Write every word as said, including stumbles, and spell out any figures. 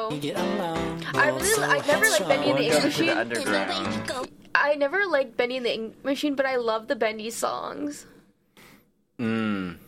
too. I really, I never liked Bendy and the Ink Welcome to Machine. the underground. I never liked Bendy and the Ink Machine, but I love the Bendy songs. Mm.